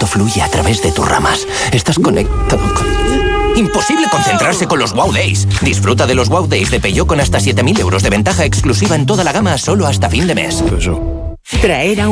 conocimiento fluye a través de tus ramas. Estás conectado con... ¡Imposible concentrarse con los Wow Days! Disfruta de los Wow Days de Peugeot con hasta 7.000 euros de ventaja exclusiva en toda la gama solo hasta fin de mes. Traer a